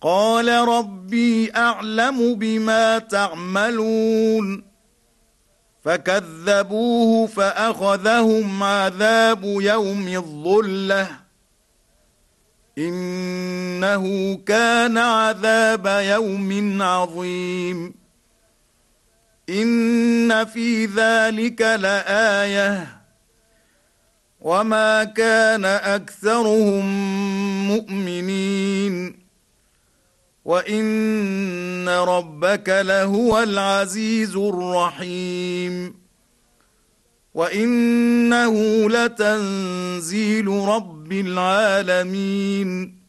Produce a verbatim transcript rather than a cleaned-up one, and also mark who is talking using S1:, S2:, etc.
S1: قال ربي أعلم بما تعملون فكذبوه فأخذهم عذاب يوم الظلة إنه كان عذاب يوم عظيم إن في ذلك لآية وما كان أكثرهم مؤمنين وإن ربك لهو العزيز الرحيم وإنه لتنزيل رب العالمين